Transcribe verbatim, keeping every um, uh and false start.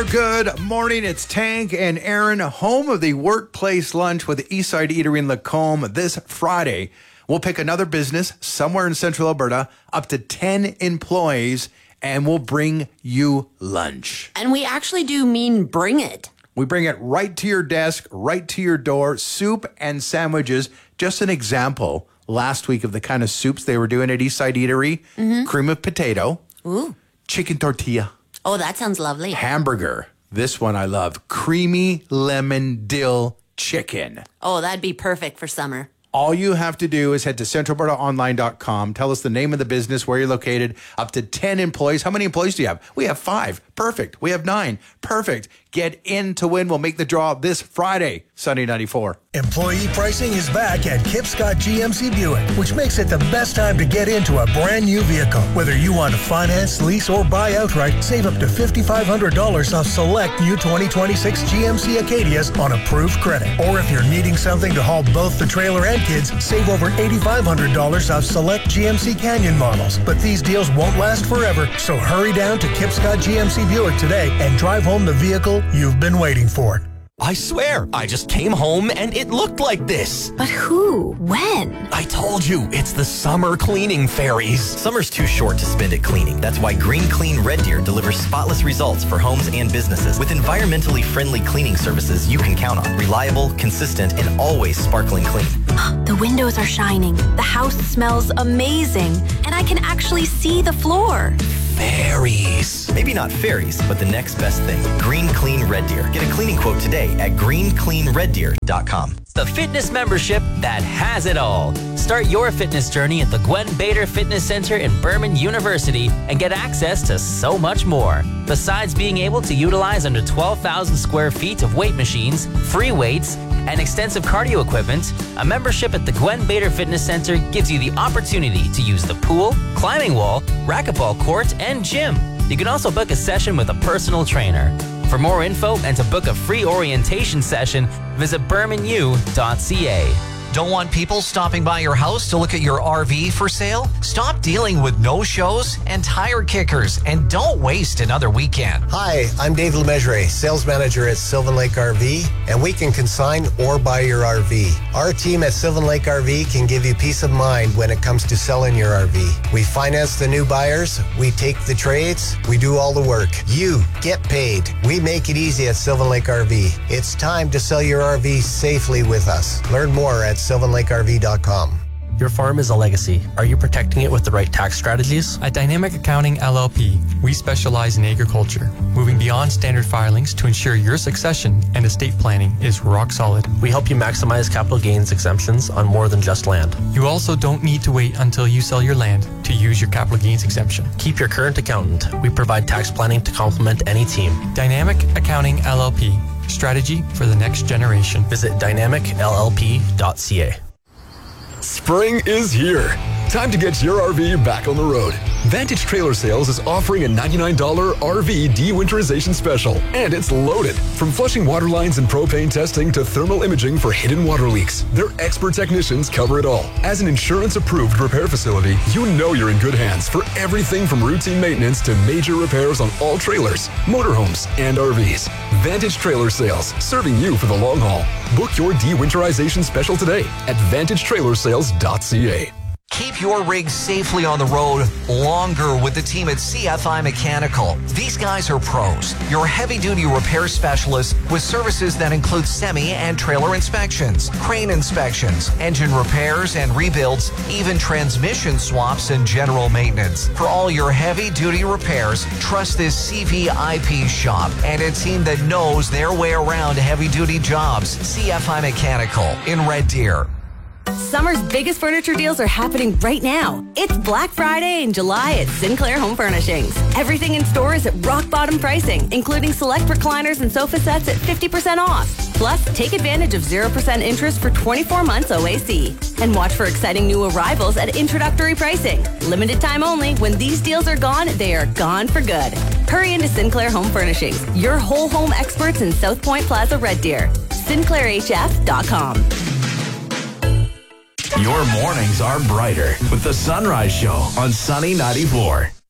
ninety-four, good morning. It's Tank and Aaron, home of the Workplace Lunch with the Eastside Eatery in Lacombe. This Friday, we'll pick another business somewhere in Central Alberta, up to ten employees, and we'll bring you lunch. And we actually do mean bring it. We bring it right to your desk, right to your door, soup and sandwiches. Just an example, last week of the kind of soups they were doing at Eastside Eatery. Mm-hmm. Cream of potato. Ooh. Chicken tortilla. Oh, that sounds lovely. Hamburger. This one I love. Creamy lemon dill chicken. Oh, that'd be perfect for summer. All you have to do is head to central alberta online dot com. Tell us the name of the business, where you're located, up to ten employees. How many employees do you have? We have five. Perfect. We have nine. Perfect. Get in to win. We'll make the draw this Friday, Sunday ninety-four. Employee pricing is back at Kip Scott G M C Buick, which makes it the best time to get into a brand new vehicle. Whether you want to finance, lease, or buy outright, save up to five thousand five hundred dollars off select new twenty twenty-six G M C Acadias on approved credit. Or if you're needing something to haul both the trailer and kids, save over eight thousand five hundred dollars off select G M C Canyon models. But these deals won't last forever, so hurry down to Kip Scott G M C Buick today and drive home the vehicle you've been waiting for. I swear, I just came home and it looked like this. But who? When? I told you, it's the summer cleaning fairies. Summer's too short to spend it cleaning. That's why Green Clean Red Deer delivers spotless results for homes and businesses with environmentally friendly cleaning services you can count on. Reliable, consistent, and always sparkling clean. The windows are shining. The house smells amazing. And I can actually see the floor. Fairies. Maybe not fairies, but the next best thing. Green Clean Red Deer. Get a cleaning quote today at green clean red deer dot com. The fitness membership that has it all. Start your fitness journey at the Gwen Bader Fitness Center in Berman University and get access to so much more. Besides being able to utilize under twelve thousand square feet of weight machines, free weights, and extensive cardio equipment, a membership at the Gwen Bader Fitness Center gives you the opportunity to use the pool, climbing wall, racquetball court, and gym. You can also book a session with a personal trainer. For more info and to book a free orientation session, visit berman u dot c a. Don't want people stopping by your house to look at your R V for sale? Stop dealing with no-shows and tire kickers, and don't waste another weekend. Hi, I'm Dave Lemessurier, sales manager at Sylvan Lake R V, and we can consign or buy your R V. Our team at Sylvan Lake R V can give you peace of mind when it comes to selling your R V. We finance the new buyers, we take the trades, we do all the work. You get paid. We make it easy at Sylvan Lake R V. It's time to sell your R V safely with us. Learn more at sylvan lake r v dot com. Your farm is a legacy. Are you protecting it with the right tax strategies? At Dynamic Accounting L L P, we specialize in agriculture, moving beyond standard filings to ensure your succession and estate planning is rock solid. We help you maximize capital gains exemptions on more than just land. You also don't need to wait until you sell your land to use your capital gains exemption. Keep your current accountant. We provide tax planning to complement any team. Dynamic Accounting L L P, strategy for the next generation. Visit dynamic l l p dot c a. Spring is here. Time to get your R V back on the road. Vantage Trailer Sales is offering a ninety-nine dollars R V de-winterization special, and it's loaded. From flushing water lines and propane testing to thermal imaging for hidden water leaks, their expert technicians cover it all. As an insurance-approved repair facility, you know you're in good hands for everything from routine maintenance to major repairs on all trailers, motorhomes, and R Vs. Vantage Trailer Sales, serving you for the long haul. Book your de-winterization special today at vantage trailer sales dot c a. Keep your rig safely on the road longer with the team at C F I Mechanical. These guys are pros, your heavy-duty repair specialists with services that include semi and trailer inspections, crane inspections, engine repairs and rebuilds, even transmission swaps and general maintenance. For all your heavy-duty repairs, trust this C V I P shop and a team that knows their way around heavy-duty jobs. C F I Mechanical in Red Deer. Summer's biggest furniture deals are happening right now. It's Black Friday in July at Sinclair Home Furnishings. Everything in store is at rock bottom pricing, including select recliners and sofa sets at fifty percent off. Plus, take advantage of zero percent interest for twenty-four months O A C. And watch for exciting new arrivals at introductory pricing. Limited time only. When these deals are gone, they are gone for good. Hurry into Sinclair Home Furnishings, your whole home experts in South Point Plaza, Red Deer. sinclair h f dot com. Your mornings are brighter with the Sunrise Show on Sunny ninety-four.